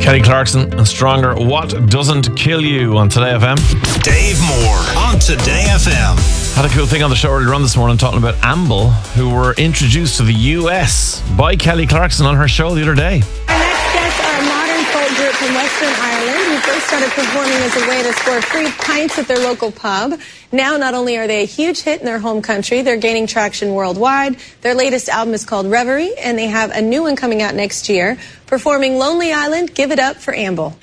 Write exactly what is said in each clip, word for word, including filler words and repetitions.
Kelly Clarkson and Stronger. What doesn't kill you on Today F M? Dave Moore on Today F M. Had a cool thing on the show earlier on this morning talking about Amble, who were introduced to the U S by Kelly Clarkson on her show the other day. Our next guests are a modern folk group from Western Ireland who first started performing as a way to score free pints at their local pub. Now, not only are they a huge hit in their home country, they're gaining traction worldwide. Their latest album is called Reverie, and they have a new one coming out next year. Performing Lonely Island, give it up for Amble.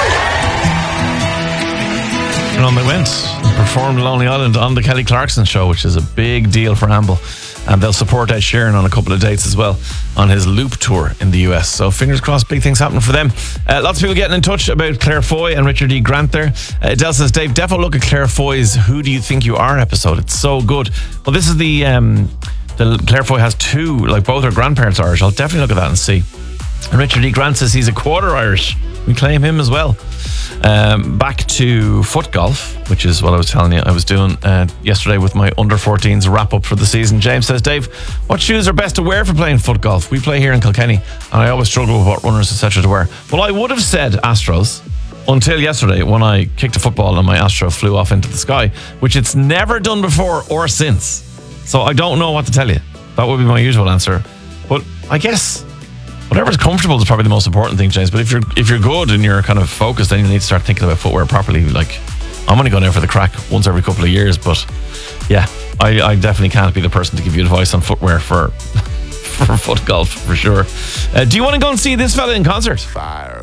And on they went. Performed Lonely Island on the Kelly Clarkson show, which is a big deal for Amble. And they'll support Ed Sheeran on a couple of dates as well on his Loop tour in the U S. So fingers crossed, big things happening for them. Uh, lots of people getting in touch about Claire Foy and Richard E. Grant there. Uh, Adele says, Dave, defo look at Claire Foy's Who Do You Think You Are episode. It's so good. Well, this is the, um, the Claire Foy has two, like both her grandparents are Irish. I'll definitely look at that and see. And Richard E. Grant says he's a quarter Irish. We claim him as well. Um, back to foot golf, which is what I was telling you I was doing uh, yesterday with my under fourteens wrap up for the season. James says, Dave, what shoes are best to wear for playing foot golf? We play here in Kilkenny and I always struggle with what runners et cetera to wear. Well, I would have said Astros until yesterday when I kicked a football and my Astro flew off into the sky, which it's never done before or since. So I don't know what to tell you. That would be my usual answer. But I guess whatever's comfortable is probably the most important thing, James. But if you're if you're good and you're kind of focused, then you need to start thinking about footwear properly. Like, I'm only going out for the crack once every couple of years, but yeah, I, I definitely can't be the person to give you advice on footwear for for foot golf for sure. Uh, do you want to go and see this fella in concert? Fire.